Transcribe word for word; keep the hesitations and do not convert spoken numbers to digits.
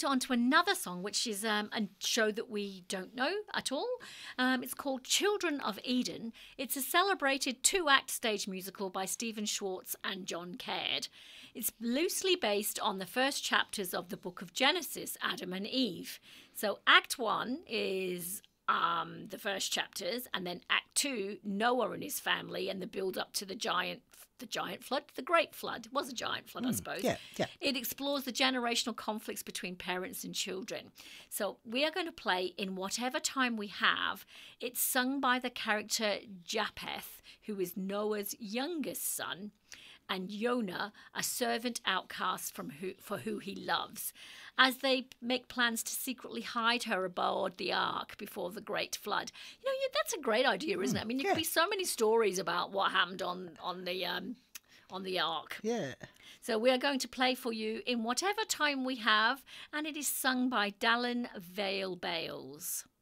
to on to another song, which is um, a show that we don't know at all. Um, it's called Children of Eden. It's a celebrated two-act stage musical by Stephen Schwartz and John Caird. It's loosely based on the first chapters of the book of Genesis, Adam and Eve. So Act One is um, the first chapters, and then Act Two, Noah and his family, and the build-up to the giant the giant flood, the great flood. It was a giant flood, mm, I suppose. Yeah, yeah. It explores the generational conflicts between parents and children. So we are going to play In Whatever Time We Have. It's sung by the character Japheth, who is Noah's youngest son, and Jonah, a servant outcast from who, for who he loves, as they make plans to secretly hide her aboard the ark before the great flood. You know, that's a great idea, isn't it? I mean, there yeah. could be so many stories about what happened on, on the um, on the ark. Yeah. So we are going to play for you In Whatever Time We Have, and it is sung by Dallin Vale Bales.